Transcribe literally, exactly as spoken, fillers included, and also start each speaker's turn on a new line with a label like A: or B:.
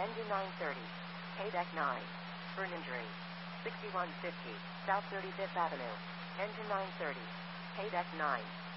A: Engine nine thirty. K-Deck nine. Burn injury. sixty-one fifty, South thirty-fifth Avenue. Engine nine thirty. K-Deck nine.